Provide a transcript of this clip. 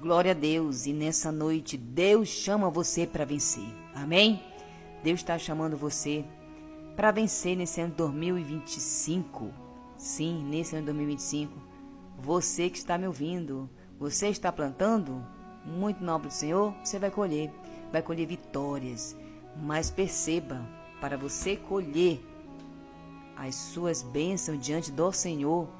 Glória a Deus. E nessa noite, Deus chama você para vencer. Amém? Deus está chamando você para vencer nesse ano de 2025. Sim, nesse ano de 2025. Você que está me ouvindo, você está plantando muito nobre do Senhor, você vai colher vitórias. Mas perceba, para você colher as suas bênçãos diante do Senhor,